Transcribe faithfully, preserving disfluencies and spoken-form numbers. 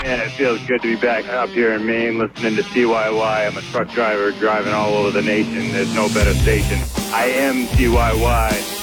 And it feels good to be back up here in Maine listening to T Y Y. I'm a truck driver driving all over the nation. There's no better station. I am T Y Y.